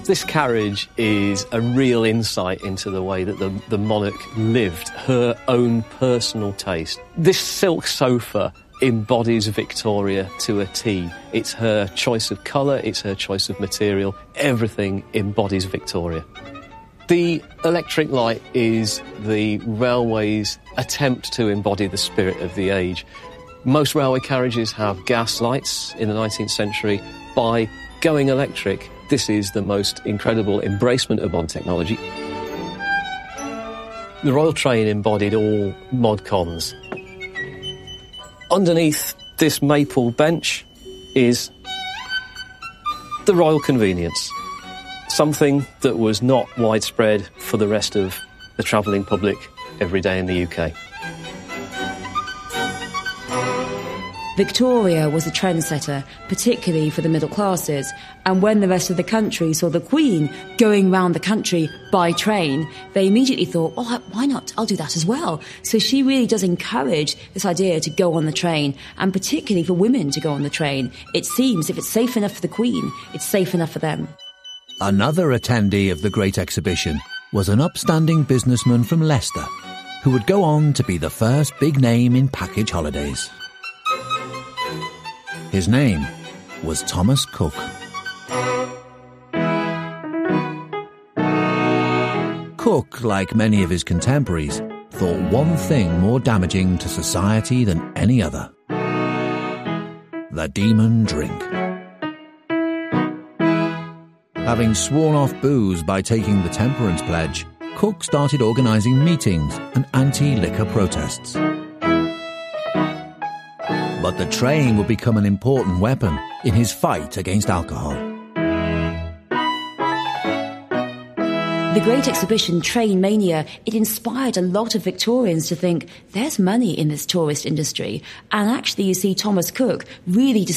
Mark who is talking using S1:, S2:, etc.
S1: This carriage is a real insight into the way that the monarch lived, her own personal taste. This silk sofa embodies Victoria to a T. It's her choice of colour, it's her choice of material, everything embodies Victoria. The electric light is the railway's attempt to embody the spirit of the age. Most railway carriages have gas lights in the 19th century. By going electric, this is the most incredible embracement of modern technology. The Royal Train embodied all mod cons. Underneath this maple bench is the Royal Convenience, something that was not widespread for the rest of the travelling public every day in the UK.
S2: Victoria was a trendsetter, particularly for the middle classes, and when the rest of the country saw the Queen going round the country by train, they immediately thought, oh, why not? I'll do that as well. So she really does encourage this idea to go on the train, and particularly for women to go on the train. It seems if it's safe enough for the Queen, it's safe enough for them.
S3: Another attendee of the Great Exhibition was an upstanding businessman from Leicester, who would go on to be the first big name in package holidays. His name was Thomas Cook. Cook, like many of his contemporaries, thought one thing more damaging to society than any other: the demon drink. Having sworn off booze by taking the temperance pledge, Cook started organising meetings and anti-liquor protests. But the train would become an important weapon in his fight against alcohol.
S2: The Great Exhibition, Train Mania, it inspired a lot of Victorians to think there's money in this tourist industry. And actually, you see Thomas Cook really